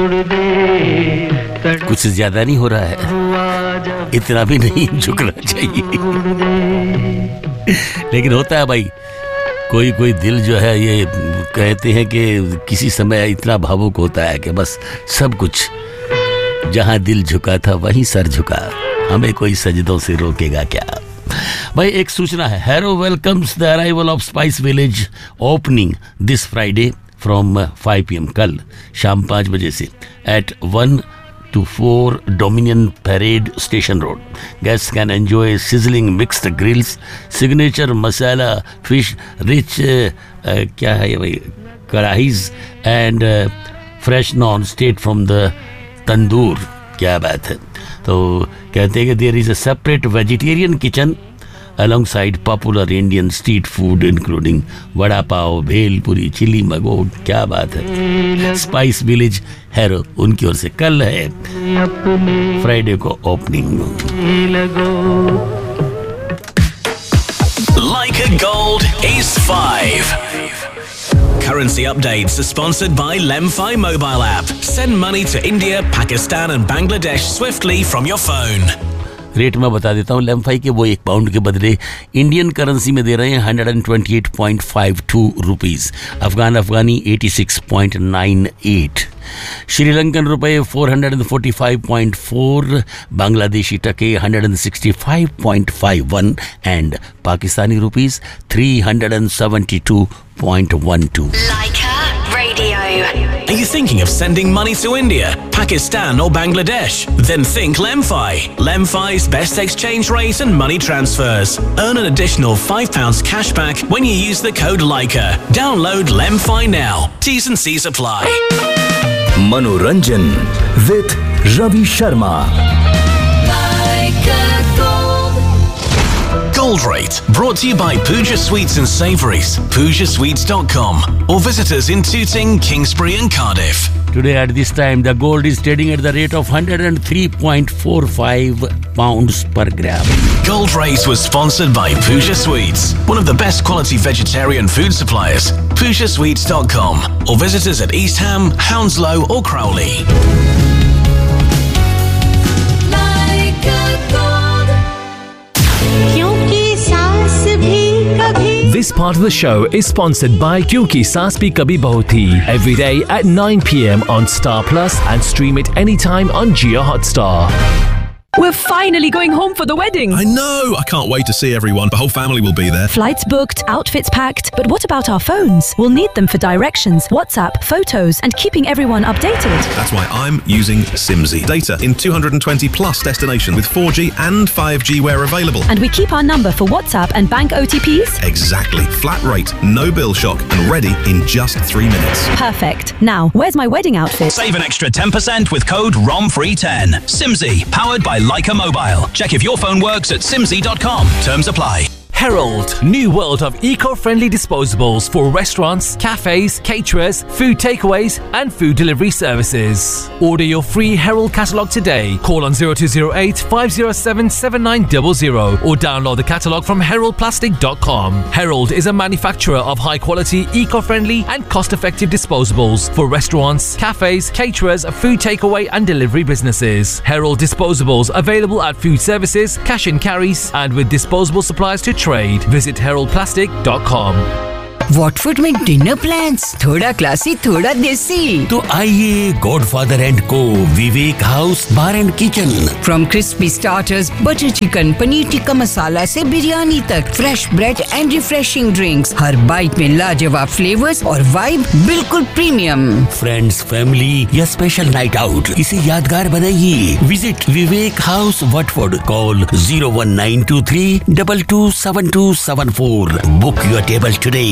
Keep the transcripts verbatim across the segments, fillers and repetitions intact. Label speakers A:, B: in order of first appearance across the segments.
A: कुछ ज्यादा नहीं हो रहा है, इतना भी नहीं झुकना चाहिए। लेकिन होता है भाई, कोई कोई दिल जो है ये कहते हैं कि किसी समय इतना भावुक होता है कि बस सब कुछ, जहां दिल झुका था वहीं सर झुका, हमें कोई सजदों से रोकेगा क्या। भाई एक सूचना है, harrow welcomes the arrival of spice village opening this Friday from five P M, कल शाम पाँच बजे से eight one to four Dominion Parade Station Road. Guests can enjoy sizzling mixed grills, signature masala fish rich uh, uh, क्या है ये भाई कढ़ाईज and uh, fresh naan straight from the tandoor. क्या बात है। तो कहते हैं कि there is a separate vegetarian kitchen alongside popular Indian street food including vada pav, भेल पूरी, चिली मगोट। क्या बात है। स्पाइस विलेज हैरो उनकी ओर से कल है फ्राइडे को opening.
B: Leica Gold is five. Currency updates are sponsored by Lemfi mobile app. Send money to India, Pakistan and Bangladesh swiftly from your phone.
A: Rate मैं बता देता हूँ, लेमफाई के वो एक पाउंड के बदले इंडियन करेंसी में दे रहे हैं hundred and twenty eight point five to rupees, Afghan Afghani eighty six point nine eight, Sri Lankan रुपए four hundred forty five point four, Bangladeshi टके hundred sixty five point five one and Pakistani rupees three hundred seventy two point one two.
B: Leica Radio. Are you thinking of sending money to India, Pakistan or Bangladesh? Then think Lemfi. Lemfi's best exchange rate and money transfers. Earn an additional five pounds cash back when you use the code Leica. Download Lemfi now. T's and C's apply.
C: Manoranjan with Ravi Sharma.
B: Gold Rate, brought to you by Pooja Sweets and Savouries, pooja sweets dot com, or visit us in Tooting, Kingsbury and Cardiff.
A: Today at this time, the gold is trading at the rate of one hundred three point four five pounds per gram.
B: Gold Rate was sponsored by Pooja Sweets, one of the best quality vegetarian food suppliers, pooja sweets dot com, or visit us at East Ham, Hounslow or Crowley.
C: This part of the show is sponsored by Kyunki Saas Bhi Kabhi Bahu Thi, every day at nine p m on Star Plus and stream it anytime on Jio Hotstar.
D: We're finally going home for the wedding.
E: I know! I can't wait to see everyone. The whole family will be there.
D: Flights booked, outfits packed. But what about our phones? We'll need them for directions, WhatsApp, photos, and keeping everyone updated.
E: That's why I'm using Simsy. Data in two hundred twenty plus destinations with four G and five G where available.
D: And we keep our number for WhatsApp and bank O T Ps?
E: Exactly. Flat rate, no bill shock, and ready in just three minutes.
D: Perfect. Now, where's my wedding outfit?
F: Save an extra ten percent with code R O M free ten. Simsy, powered by Leica Mobile. Check if your phone works at simsy dot com. Terms apply.
C: Herald, new world of eco-friendly disposables for restaurants, cafes, caterers, food takeaways and food delivery services. Order your free Herald catalogue today. Call on zero two zero eight five zero seven seven nine zero zero or download the catalogue from herald plastic dot com. Herald is a manufacturer of high-quality, eco-friendly and cost-effective disposables for restaurants, cafes, caterers, food takeaway and delivery businesses. Herald disposables available at food services, cash and carries and with disposable supplies to trade. Visit herald plastic dot com.
G: Watford में dinner plans, थोड़ा classy थोड़ा देसी।
A: तो आइए godfather and को विवेक house bar and kitchen.
G: From crispy starters, butter chicken, paneer tikka masala से बिरयानी तक, fresh bread and refreshing drinks, her bite में लाजवाब फ्लेवर्स और वाइब बिल्कुल प्रीमियम।
A: फ्रेंड्स, फैमिली या स्पेशल नाइट आउट, इसे यादगार बनाइए। Visit Vivek house Watford. Call zero one nine to three double two seven to seven four. Book your table today.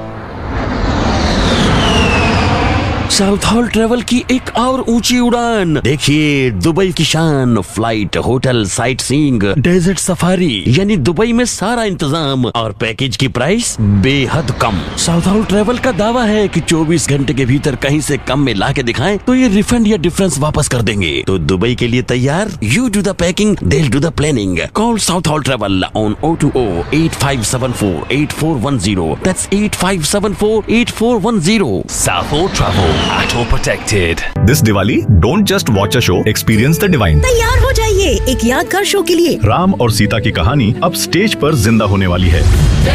A: South hall travel की एक और ऊंची उड़ान। देखिए दुबई की शान, flight, hotel, sight seeing, desert safari, यानी दुबई में सारा इंतजाम और पैकेज की प्राइस बेहद कम। साउथ हॉल ट्रेवल का दावा है कि चौबीस घंटे के भीतर कहीं से कम में ला के दिखाएं तो ये रिफंड या डिफरेंस वापस कर देंगे। तो दुबई के लिए तैयार? You do the packing, they'll do the planning. Call South Hall Travel on zero two zero eight five seven four eight four one zero. That's eight five seven four eight four one zero.
C: South Hall Travel. ATTO protected.
H: This Diwali, don't just watch a show, experience the divine.
I: तैयार हो जाइए एक यादगार show के लिए।
H: राम और सीता की कहानी अब स्टेज पर जिंदा होने वाली है।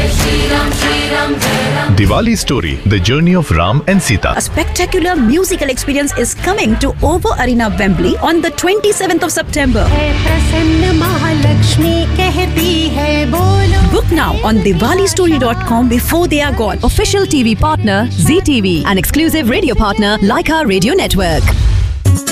H: Diwali story, the journey of Ram and Sita.
I: A spectacular musical experience is coming to O two Arena, Wembley on the twenty-seventh of September. Book now on Diwali story dot com before they are gone.
D: Official T V partner Z T V and exclusive radio partner Leica Radio Network.